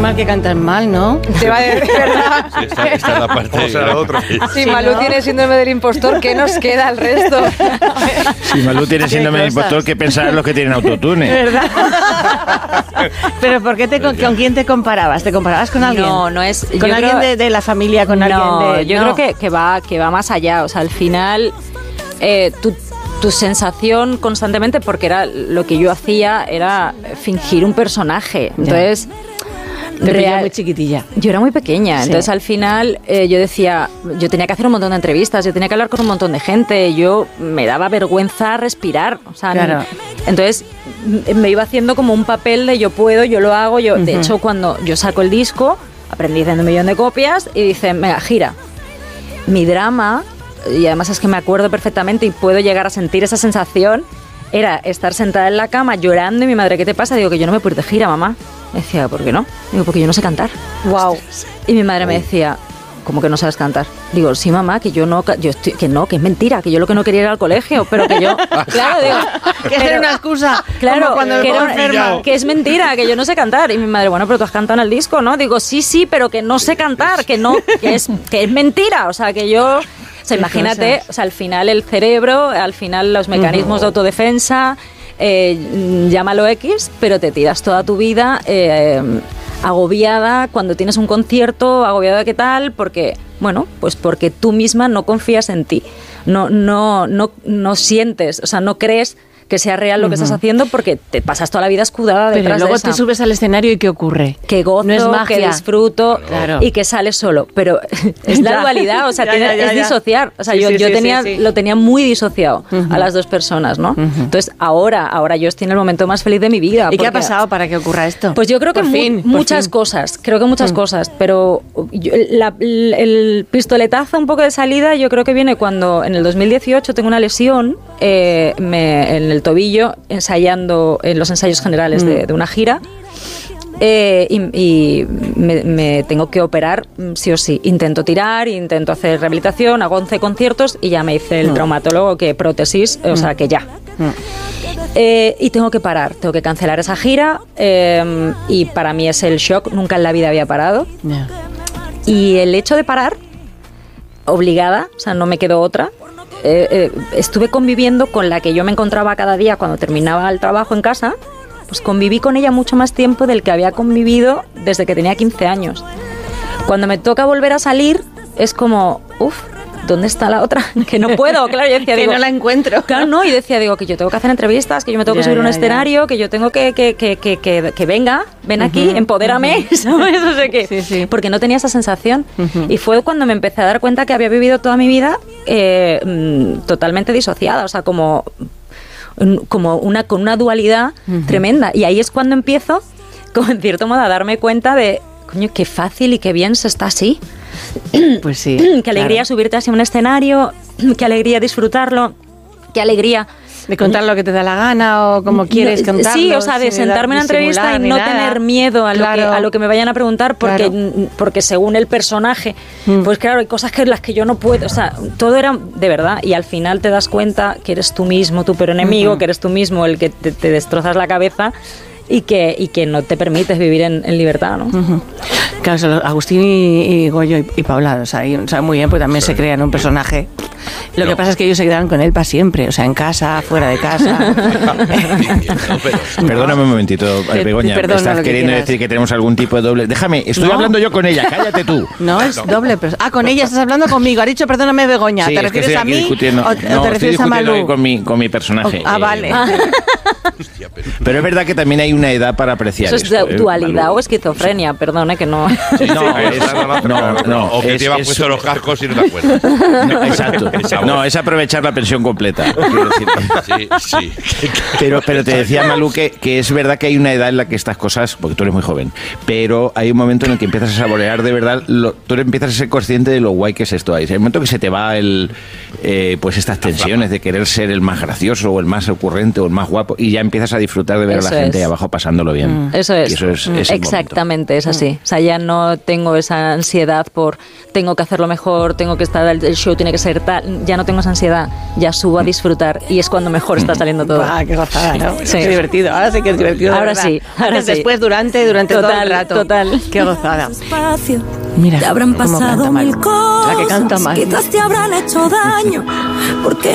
mal que cantas mal, ¿no? Te va a decir, ¿verdad? Sí, esta es la parte de la otra. Si Malú tiene síndrome del impostor, ¿qué nos queda al resto? Si Malú tiene síndrome del impostor, ¿qué pensarán los que tienen autotune? ¿Verdad? Pero ¿por qué con quién te comparabas? ¿Te comparabas con alguien? No es... ¿Con alguien de la familia? ¿Con alguien de...? Yo creo que va más allá. O sea, al final, tu sensación constantemente, porque era lo que yo hacía, era fingir un personaje. Entonces... Te veía muy chiquitilla. Yo era muy pequeña, sí. Entonces al final yo decía, yo tenía que hacer un montón de entrevistas, yo tenía que hablar con un montón de gente, yo me daba vergüenza respirar, o sea, claro. Entonces me iba haciendo como un papel de yo puedo, yo lo hago, yo. De hecho, cuando yo saco el disco, aprendí haciendo 1 millón de copias y dicen, venga, gira. Mi drama, y además es que me acuerdo perfectamente y puedo llegar a sentir esa sensación, era estar sentada en la cama llorando y mi madre, ¿qué te pasa? Digo, que yo no me puedo ir de gira, mamá. Me decía, ¿por qué no? Digo, porque yo no sé cantar. Wow. Y mi madre me decía, ¿cómo que no sabes cantar? Digo, sí, mamá, que yo no, que es mentira, que yo lo que no quería era al colegio, pero que yo, claro, digo, que era una excusa, claro, como cuando que es mentira, que yo no sé cantar. Y mi madre, bueno, pero tú has cantado en el disco, ¿no? Digo, sí, pero que no sé cantar, que es mentira, o sea, que yo... O sea, imagínate, o sea, al final el cerebro, al final los mecanismos de autodefensa, llámalo X, pero te tiras toda tu vida agobiada cuando tienes un concierto, agobiada de qué tal, porque, bueno, pues porque tú misma no confías en ti, no sientes, o sea, no crees que sea real lo que estás haciendo porque te pasas toda la vida escudada detrás de eso. Pero luego te subes al escenario y ¿qué ocurre? Que gozo, no es magia. que disfruto, claro. Y que sales solo. Pero es la dualidad, o sea, es disociar. O sea, yo lo tenía muy disociado a las dos personas, ¿no? Entonces, ahora yo estoy en el momento más feliz de mi vida. ¿Y qué ha pasado para que ocurra esto? Pues yo creo que muchas cosas, pero el pistoletazo un poco de salida yo creo que viene cuando en el 2018 tengo una lesión en el tobillo, ensayando en los ensayos generales de una gira, y me tengo que operar sí o sí. Intento tirar, intento hacer rehabilitación, hago 11 conciertos y ya me dice el traumatólogo que prótesis, o sea, que ya. Y tengo que parar, tengo que cancelar esa gira, y para mí es el shock, nunca en la vida había parado. Y el hecho de parar, obligada, o sea, no me quedó otra. Estuve conviviendo con la que yo me encontraba cada día cuando terminaba el trabajo en casa, pues conviví con ella mucho más tiempo del que había convivido desde que tenía 15 años. Cuando me toca volver a salir, es como, ¿dónde está la otra? Que no puedo, claro, yo decía, que no la encuentro. Claro, no, y decía, que yo tengo que hacer entrevistas, que yo me tengo que subir a un escenario, que yo tengo que ven aquí, empodérame, ¿sabes? No sé qué. Sí. Porque no tenía esa sensación. Y fue cuando me empecé a dar cuenta que había vivido toda mi vida totalmente disociada, o sea, como con una dualidad tremenda. Y ahí es cuando empiezo, como en cierto modo, a darme cuenta de, coño, qué fácil y qué bien se está así. Pues sí. Qué alegría subirte así a un escenario, qué alegría disfrutarlo, qué alegría de contar lo que te da la gana o como quieres contarlo. Sí, o sea, de sentarme en una entrevista y no tener miedo a lo que me vayan a preguntar porque según el personaje, pues claro, hay cosas que las que yo no puedo, o sea, todo era de verdad y al final te das cuenta que eres tú mismo, tu peor enemigo, que eres tú mismo el que te destrozas la cabeza y que no te permites vivir en libertad, ¿no? Claro, Agustín y Goyo y Paula, o sea, muy bien, pues también se crean un personaje. Lo que pasa es que ellos se quedaron con él para siempre, o sea, en casa, fuera de casa. Perdóname un momentito, Begoña, ¿estás queriendo decir que tenemos algún tipo de doble? Déjame, estoy hablando yo con ella, cállate tú. No, es doble, pero... con ella estás hablando conmigo, has dicho perdóname, Begoña, sí, ¿te refieres a mí discutiendo. o te refieres a Malú? Con mi personaje. Vale. Pero es verdad que también hay una edad para apreciar eso. ¿Eso es dualidad o esquizofrenia? Perdone que no... No, o que te llevas puesto los cascos y no te acuerdas. No, exacto. No, es aprovechar la pensión completa. Sí. Pero te decía, Malú, que es verdad que hay una edad en la que estas cosas, porque tú eres muy joven, pero hay un momento en el que empiezas a saborear de verdad, tú empiezas a ser consciente de lo guay que es esto. Hay un momento que se te va pues estas tensiones de querer ser el más gracioso o el más ocurrente o el más guapo y ya empiezas a disfrutar de ver a la gente ahí abajo pasándolo bien. Eso es. Y eso es exactamente, es así. O sea, ya no tengo esa ansiedad por tengo que hacerlo mejor, tengo que estar, el show tiene que ser tal. ya no tengo esa ansiedad, ya subo a disfrutar y es cuando mejor está saliendo todo. Ah, qué gozada, ¿no? Sí. Qué divertido, ahora sí que es divertido. Ahora sí, ahora Antes, sí. después, durante todo el rato. Total. Qué gozada. Mira, te habrán cómo pasado canta mal. mil cosas, La que canta mal. quizás te habrán hecho daño, porque